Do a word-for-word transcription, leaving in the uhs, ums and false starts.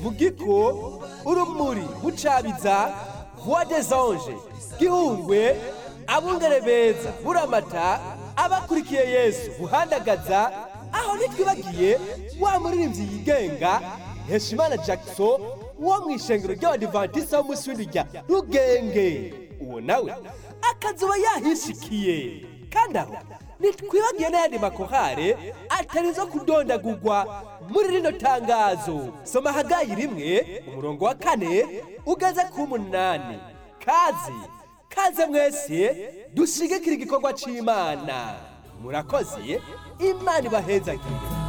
Mugiko, Urumuri, Bucabiza, Voix des Anges, Gihungwe, Abungere beza, Buramata, abakurikiye Yesu, Buhandagaza, aho nitwibagiye wa muririmbyi yigenga Heshimana Jackson wo mwishengero ry'Abadiventiste b'umunsi w'indwi rya Rugenge. Uwo nawe akazuba yahishikiye. Kandi aho nitwibagiye n'ayandi makorale atarizo kudondagurwa muri rino tangazo. Soma Hagayi rimwe umurongo wa kane ugeze ku munani. Kazi kaze mwese dushigikira igikorwa c'Imana. Murakoze, Imana ibahezagire.